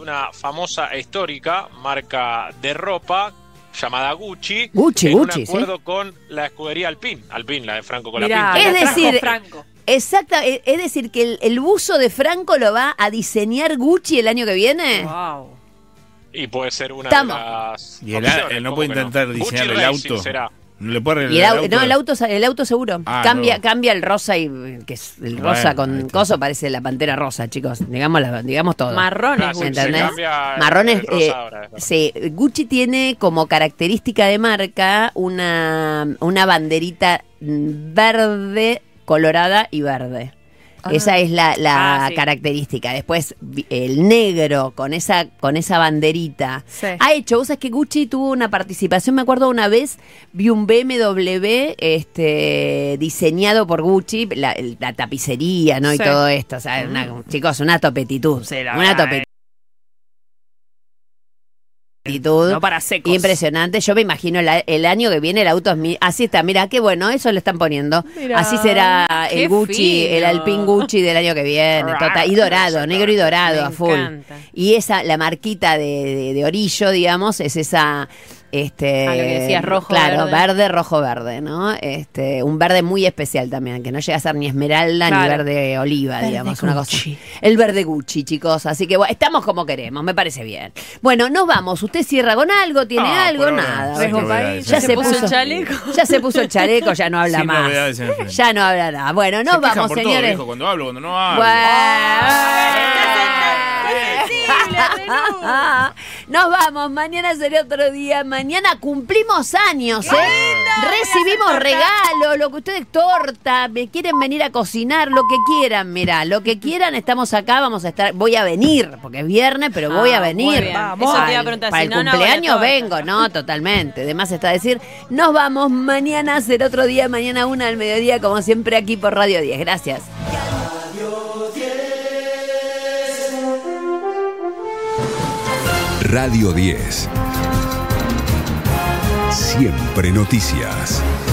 una famosa e histórica marca de ropa llamada Gucci, Gucci, en un Gucci, acuerdo con la escudería Alpine, la de Franco Mirá, Colapinto. Es la trajo decir, Franco. exacto, es decir que el buzo de Franco lo va a diseñar Gucci el año que viene. Wow. Y puede ser una Estamos. de las Y opciones, él no ¿cómo puede que intentar Gucci diseñar el Racing auto. será. No le puede Y arreglar el auto seguro. Ah, Cambia el rosa que es el rosa Bueno, con ahí está. coso, parece la pantera rosa, chicos. Digamos todo. Marrones, Ah, Gucci. ¿entendés? se cambia Marrones, el rosa ahora, es verdad. sí, Gucci tiene como característica de marca una banderita verde, colorada y verde. Esa es la sí. característica. Después el negro con esa banderita. Sí. Ha hecho, vos sabés que Gucci tuvo una participación, me acuerdo una vez, vi un BMW diseñado por Gucci, la tapicería, ¿no? Y Sí. todo esto. O sea, chicos, una topetitud. Sí, la Una verdad, topetitud. No para secos. Impresionante. Yo me imagino el año que viene el auto es así está, mira qué bueno, eso le están poniendo. Mirá, Así será qué el Gucci, fino. el Alpine Gucci del año que viene. Total, y dorado, negro y dorado Me a full. encanta. Y la marquita de orillo, digamos, es esa. Lo que decías, rojo, claro, verde. rojo, verde, ¿no? Un verde muy especial también, que no llega a ser ni esmeralda ni Claro. verde oliva, Verde digamos, una cosa. Gucci. El verde Gucci, chicos. Así que bueno, estamos como queremos, me parece bien. Bueno, nos vamos. ¿Usted cierra con algo? ¿Tiene Ah, algo? por ahora, Nada. sin Bueno, novedades, ya sin se novedades. puso el chaleco. Ya se puso el chaleco, ya no habla Sin más. novedades en el frente. Ya no habla nada. Bueno, nos Se quejan vamos, por todo, señores. viejo, cuando hablo, cuando no hablo. Nos vamos, mañana será otro día. Mañana cumplimos años, recibimos regalos, lo que ustedes torta, me quieren venir a cocinar, lo que quieran, mirá, lo que quieran, estamos acá, vamos a estar, voy a venir, porque es viernes, pero voy a venir. muy bien. Eso te iba a preguntar, Para si el no, no cumpleaños hago la vengo, no, totalmente. Además está decir, nos vamos, mañana será otro día, mañana 1 del mediodía, como siempre aquí por Radio 10. Gracias. Radio 10. Siempre noticias.